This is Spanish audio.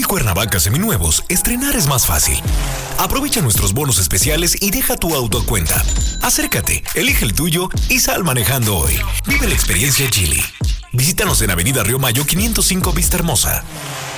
Cuernavaca seminuevos, estrenar es más fácil. Aprovecha nuestros bonos especiales y deja tu auto a cuenta. Acércate, elige el tuyo y sal manejando hoy. Vive la experiencia Geely. Visítanos en Avenida Río Mayo 505 Vista Hermosa.